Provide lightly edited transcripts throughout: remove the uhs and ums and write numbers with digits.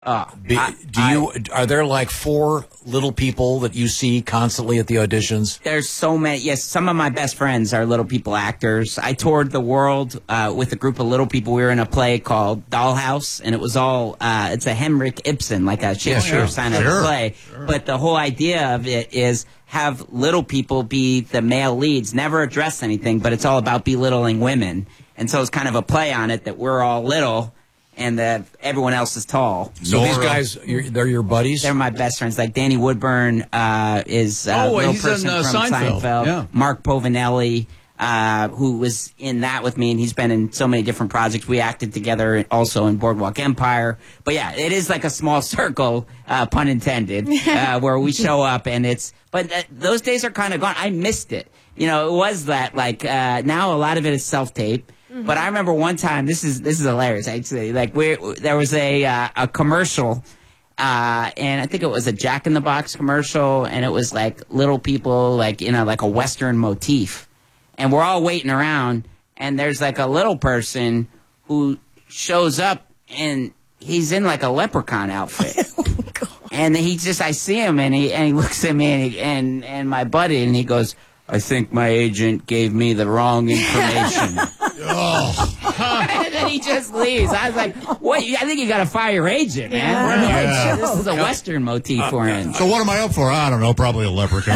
Are there like 4 little people that you see constantly at the auditions? There's so many. Yes, some of my best friends are little people actors. I toured the world with a group of little people. We were in a play called Dollhouse, and it was all, it's a Henrik Ibsen, like a Shakespeare kind of play. Sure. But the whole idea of it is have little people be the male leads, never address anything, but it's all about belittling women. And so it's kind of a play on it that we're all little and that everyone else is tall. So these guys, they're your buddies? They're my best friends. Like Danny Woodburn is a real person from Seinfeld. Yeah. Mark Povinelli, who was in that with me, and he's been in so many different projects. We acted together also in Boardwalk Empire. But yeah, it is like a small circle, pun intended, where we show up, and it's... But those days are kind of gone. I missed it. You know, it was that, like, now a lot of it is self-tape. Mm-hmm. But I remember one time, this is hilarious, actually. Like, there was a commercial, and I think it was a Jack in the Box commercial, and it was like little people, like, you know, like a Western motif. And we're all waiting around, and there's like a little person who shows up, and he's in like a leprechaun outfit. And I see him, and he looks at me, and my buddy, and he goes, "I think my agent gave me the wrong information." And then he just leaves. I was like, "What? I think you got to fire your agent, man." Yeah. This is a Western motif for him. So what am I up for? I don't know. Probably a leprechaun.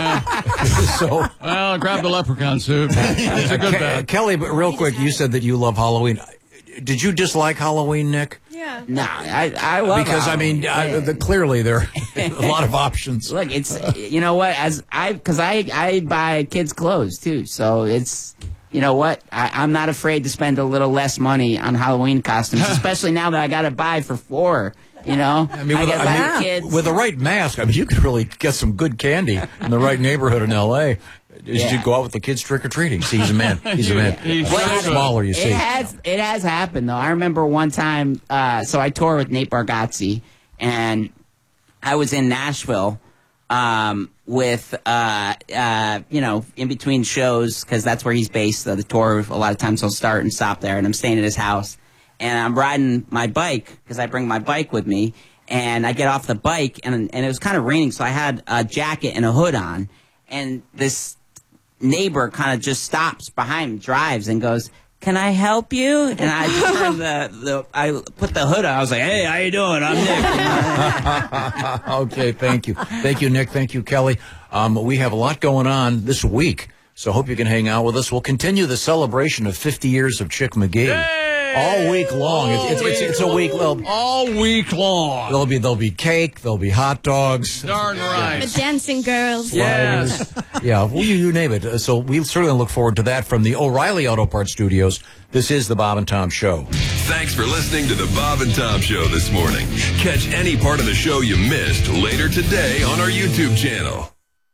Well, grab the leprechaun suit. It's a good bet. Kelly, but real quick, you said that you love Halloween. Did you dislike Halloween, Nick? Yeah. No, I love because Halloween. Clearly there are a lot of options. Look, it's you know what? Because I buy kids' clothes too, so it's you know what? I'm not afraid to spend a little less money on Halloween costumes, especially now that I got to buy for 4. You know, kids. With the right mask, I mean, you could really get some good candy in the right neighborhood in L.A. You should go out with the kids trick-or-treating. See, he's a man. He's a man. He's smaller, you see. It has happened, though. I remember one time, so I toured with Nate Bargatze, and I was in Nashville with, you know, in between shows, because that's where he's based. The tour, a lot of times he'll start and stop there, and I'm staying at his house. And I'm riding my bike, because I bring my bike with me, and I get off the bike, and it was kind of raining, so I had a jacket and a hood on, and this neighbor kind of just stops behind me, drives, and goes, "Can I help you?" And I turned I put the hood on. I was like, "Hey, how you doing? I'm Nick." Okay, thank you. Thank you, Nick. Thank you, Kelly. We have a lot going on this week, so hope you can hang out with us. We'll continue the celebration of 50 years of Chick McGee. Yay! All week long. It's a week. All week long. There'll be cake. There'll be hot dogs. Darn right. The dancing girls. Yes. Yeah, well, you name it. So we certainly look forward to that from the O'Reilly Auto Parts Studios. This is the Bob and Tom Show. Thanks for listening to the Bob and Tom Show this morning. Catch any part of the show you missed later today on our YouTube channel.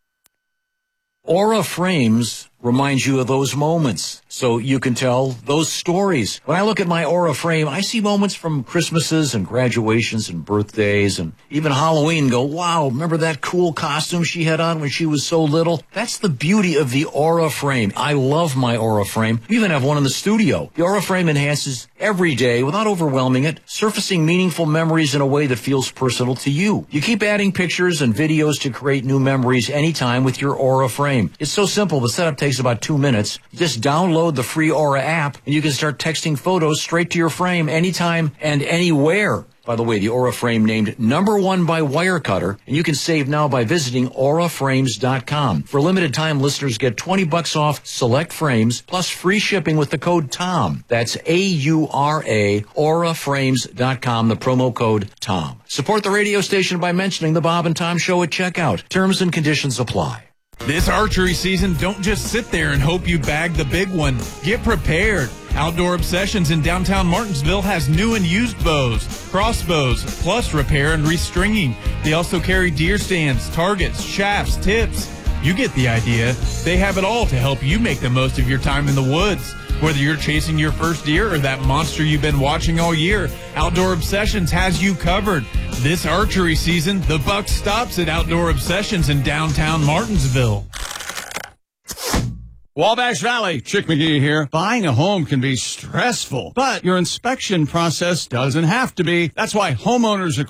Aura Frames reminds you of those moments, so you can tell those stories. When I look at my Aura frame, I see moments from Christmases and graduations and birthdays and even Halloween. Go, wow, remember that cool costume she had on when she was so little? That's the beauty of the Aura frame. I love my Aura frame. We even have one in the studio. The Aura frame enhances every day without overwhelming it, surfacing meaningful memories in a way that feels personal to you. You keep adding pictures and videos to create new memories anytime with your Aura frame. It's so simple. The setup takes about 2 minutes. Just download the free Aura app and you can start texting photos straight to your frame anytime and anywhere. By the way, the Aura frame named #1 by Wirecutter, and you can save now by visiting auraframes.com. For limited time, listeners get $20 off select frames plus free shipping with the code TOM. That's AURA, auraframes.com, the promo code TOM. Support the radio station by mentioning the Bob and Tom Show at checkout. Terms and conditions apply. This archery season, don't just sit there and hope you bag the big one. Get prepared. Outdoor Obsessions in downtown Martinsville has new and used bows, crossbows, plus repair and restringing. They also carry deer stands, targets, shafts, tips. You get the idea. They have it all to help you make the most of your time in the woods. Whether you're chasing your first deer or that monster you've been watching all year, Outdoor Obsessions has you covered. This archery season, the buck stops at Outdoor Obsessions in downtown Martinsville. Wabash Valley, Chick McGee here. Buying a home can be stressful, but your inspection process doesn't have to be. That's why homeowners